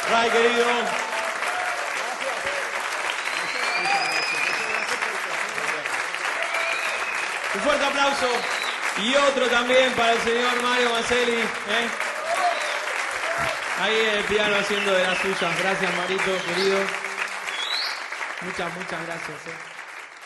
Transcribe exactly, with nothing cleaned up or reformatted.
Ray, querido. Un fuerte aplauso. Y otro también para el señor Mario Maselli. ¿eh? Ahí el piano haciendo de las suyas. Gracias, Marito, querido. Muchas, muchas gracias. ¿eh?